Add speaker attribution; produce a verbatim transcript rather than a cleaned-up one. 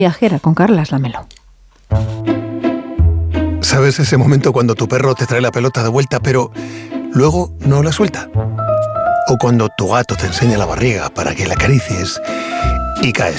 Speaker 1: Viajera con Carlas Lamelo.
Speaker 2: ¿Sabes ese momento cuando tu perro te trae la pelota de vuelta, pero luego no la suelta? O cuando tu gato te enseña la barriga para que la acaricies y caes